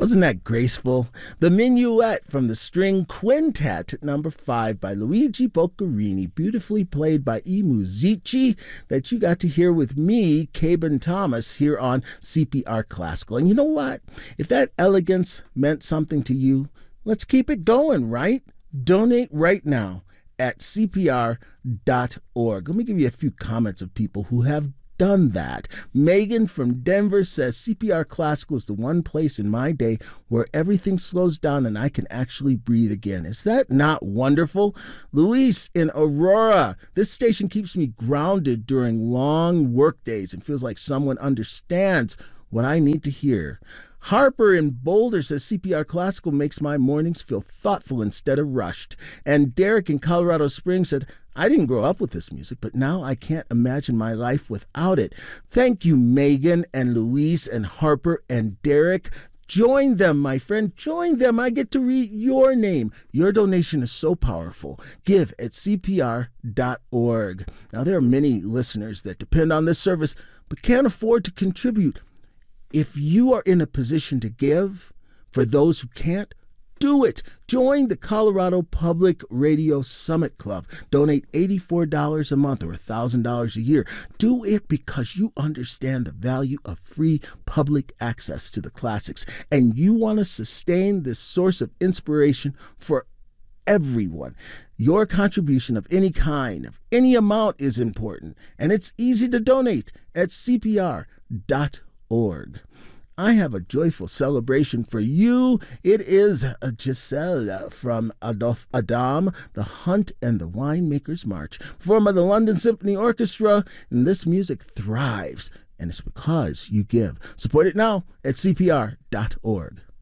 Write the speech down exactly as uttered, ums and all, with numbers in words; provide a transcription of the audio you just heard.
Wasn't that graceful? The Minuet from the String Quintet, number five by Luigi Boccherini, beautifully played by I Musici, that you got to hear with me, Caben Thomas, here on C P R Classical. And you know what? If that elegance meant something to you, let's keep it going, right? Donate right now at C P R dot org. Let me give you a few comments of people who have done that. Megan from Denver says C P R Classical is the one place in my day where everything slows down and I can actually breathe again. Is that not wonderful? Luis in Aurora, this station keeps me grounded during long work days and feels like someone understands what I need to hear. Harper in Boulder says C P R Classical makes my mornings feel thoughtful instead of rushed. And Derek in Colorado Springs said, I didn't grow up with this music, but now I can't imagine my life without it. Thank you, Megan and Louise and Harper and Derek. Join them, my friend. Join them. I get to read your name. Your donation is so powerful. Give at C P R dot org. Now, there are many listeners that depend on this service but can't afford to contribute. If you are in a position to give, for those who can't, do it. Join the Colorado Public Radio Summit Club. Donate eighty-four dollars a month or one thousand dollars a year. Do it because you understand the value of free public access to the classics, and you want to sustain this source of inspiration for everyone. Your contribution of any kind, of any amount, is important, and it's easy to donate at C P R dot org. I have a joyful celebration for you. It is a Giselle from Adolf Adam, The Hunt and the Winemaker's March, performed by the London Symphony Orchestra, and this music thrives, and it's because you give. Support it now at C P R dot org.